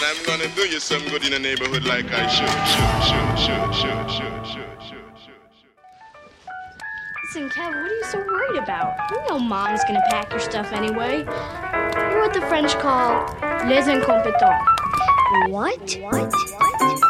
I'm gonna do you some good in the neighborhood like I should. Listen, Kev, what are you so worried about? You know Mom's gonna pack your stuff anyway. You're what the French call les incompetents. What?